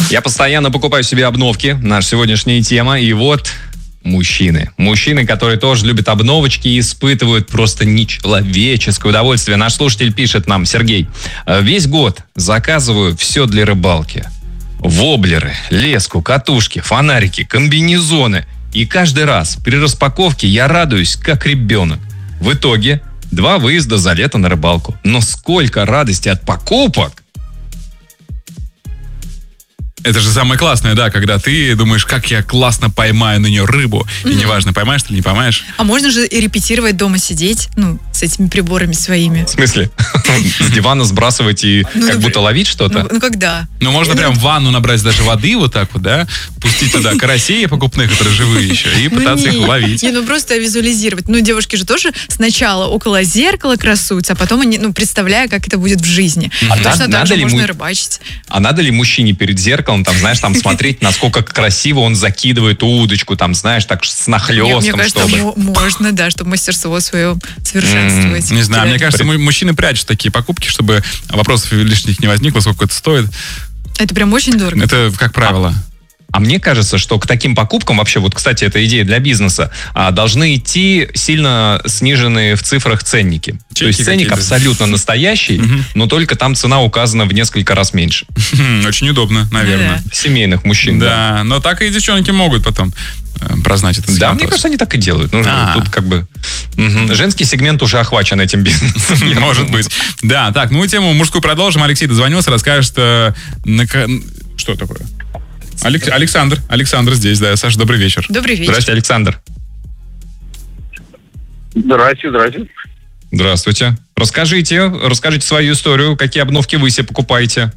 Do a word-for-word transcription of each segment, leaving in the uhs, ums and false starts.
Я постоянно покупаю себе обновки. Наша сегодняшняя тема. И вот мужчины. Мужчины, которые тоже любят обновочки и испытывают просто нечеловеческое удовольствие. Наш слушатель пишет нам, Сергей: весь год заказываю все для рыбалки. Воблеры, леску, катушки, фонарики, комбинезоны. И каждый раз при распаковке я радуюсь, как ребенок. В итоге два выезда за лето на рыбалку. Но сколько радости от покупок! Это же самое классное, да, когда ты думаешь, как я классно поймаю на нее рыбу. Mm-hmm. И неважно, поймаешь ты или не поймаешь. А можно же и репетировать дома сидеть, ну, с этими приборами своими. В смысле? С дивана сбрасывать и как будто ловить что-то? Ну, когда? Ну, можно прям в ванну набрать даже воды вот так вот, да, пустить туда карасей покупных, которые живые еще, и пытаться их ловить. Не, ну просто визуализировать. Ну, девушки же тоже сначала около зеркала красуются, а потом они, ну, представляя, как это будет в жизни. Точно так же можно рыбачить. А надо ли мужчине перед зеркалом, там, знаешь, там смотреть, насколько красиво он закидывает удочку, там, знаешь, так с нахлестом, мне кажется, чтобы... можно, да, чтобы мастерство свое совершенствовать. Mm, не знаю, мне кажется, мужчины прячут такие покупки, чтобы вопросов лишних не возникло, сколько это стоит. Это прям очень дорого. Это как правило. А мне кажется, что к таким покупкам, вообще, вот, кстати, это идея для бизнеса, должны идти сильно сниженные в цифрах ценники. Чеки. То есть ценник абсолютно настоящий, угу. но только там цена указана в несколько раз меньше. Очень удобно, наверное. Да. Семейных мужчин. Да, да, но так и девчонки могут потом прознать этот Да, вопрос. мне кажется, они так и делают. Ну, тут как бы угу. женский сегмент уже охвачен этим бизнесом. Может быть. Да, так, ну тему мужскую продолжим. Алексей дозвонился, расскажет, что... Что такое? Алекс... Александр. Александр здесь, да. Саша, добрый вечер. Добрый вечер. Здравствуйте, Александр. Здравствуйте, здравствуйте. Здравствуйте. Расскажите, расскажите свою историю, какие обновки вы себе покупаете.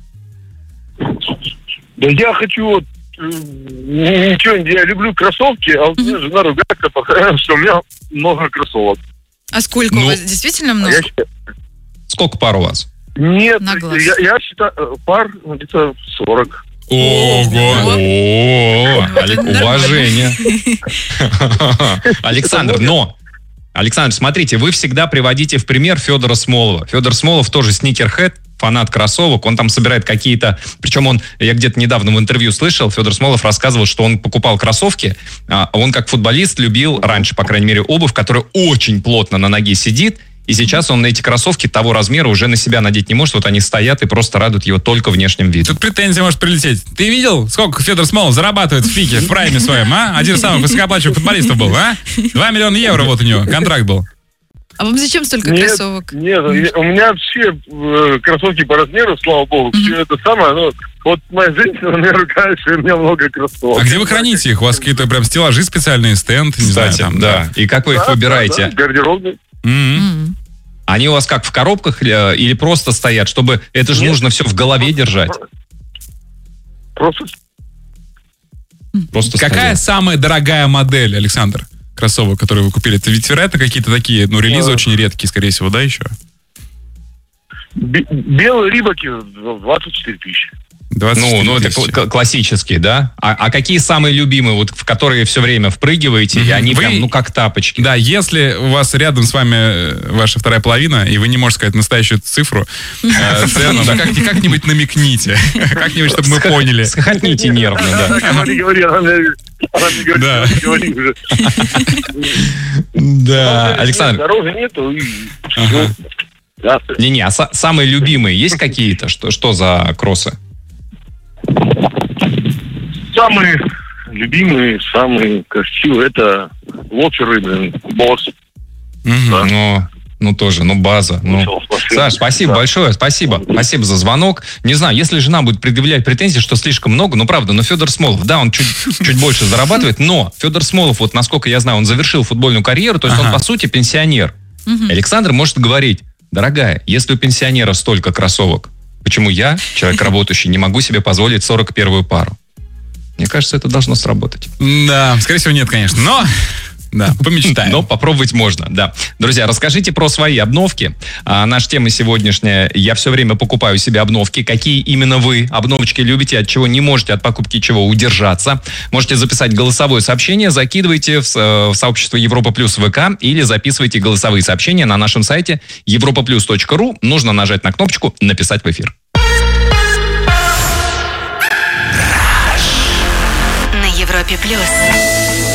Да я хочу вот, ничего, я люблю кроссовки, а у меня жена ругается постоянно, что у меня много кроссовок. А сколько ну, у вас? Действительно много? Я считаю... Сколько пар у вас? Нет, я, я считаю, пар где-то сорок. Ого! О, уважение. Александр, но... Александр, смотрите, вы всегда приводите в пример Федора Смолова. Федор Смолов тоже сникерхед, фанат кроссовок. Он там собирает какие-то... Причем он, я где-то недавно в интервью слышал, Федор Смолов рассказывал, что он покупал кроссовки. А он как футболист любил раньше, по крайней мере, обувь, которая очень плотно на ноге сидит. И сейчас он на эти кроссовки того размера уже на себя надеть не может. Вот они стоят и просто радуют его только внешним видом. Тут претензия может прилететь. Ты видел, сколько Федор Смолов зарабатывает в пике, в прайме своем, а? Один из самых высокооплачиваемых футболистов был, а? Два миллиона евро вот у него контракт был. А вам зачем столько нет, кроссовок? Нет, у меня вообще э, кроссовки по размеру, слава богу. Mm-hmm. Все это самое, ну, вот моя женщина мне ругается, что у меня много кроссовок. А где вы храните их? У вас какие-то прям стеллажи специальные, стенд? Не Кстати, знаю, там, да. И как вы их да, выбираете? Да, да, гардеробный. Mm-hmm. Mm-hmm. Они у вас как, в коробках или просто стоят? Чтобы это же Нет, нужно все в голове просто, держать. Просто. просто Какая стоят. Самая дорогая модель, Александр, кроссовок, которые вы купили? Это ведь, вероятно, какие-то такие, ну, релизы а... очень редкие, скорее всего, да, еще? Б- белые рибаки двадцать четыре тысячи. Ну, ну, это кл- классические, да? А, а какие самые любимые, вот, в которые все время впрыгиваете, mm-hmm. и они вы, прям, ну, как тапочки? Да, если у вас рядом с вами ваша вторая половина, и вы не можете сказать настоящую цифру, цену, да, как-нибудь намекните. Как-нибудь, чтобы мы поняли. Схотните нервно, да. Говори, говори, она мне говорит, говори уже. Да, Александр. Дорожи нету, и... Не-не, а самые любимые есть какие-то? Что за кроссы? Самые любимые, самые красивые, это лоферы, блин, босс. Угу. Да. Ну, ну, тоже, ну, база. Ну. Саш, спасибо да. большое, спасибо. Спасибо за звонок. Не знаю, если жена будет предъявлять претензии, что слишком много, ну, правда, но Федор Смолов, да, он чуть, чуть больше зарабатывает, но Федор Смолов, вот, насколько я знаю, он завершил футбольную карьеру, то есть ага. он, по сути, пенсионер. Угу. Александр может говорить: дорогая, если у пенсионера столько кроссовок, почему я, человек работающий, не могу себе позволить сорок первую пару? Мне кажется, это должно сработать. Да, скорее всего, нет, конечно. Но, да, помечтаем. Но попробовать можно, да. Друзья, расскажите про свои обновки. А, наша тема сегодняшняя: я все время покупаю себе обновки. Какие именно вы обновочки любите, от чего не можете от покупки чего удержаться? Можете записать голосовое сообщение, закидывайте в, в сообщество Европа Плюс ВК или записывайте голосовые сообщения на нашем сайте европа плюс точка ру. Нужно нажать на кнопочку «Написать в эфир». Европе плюс.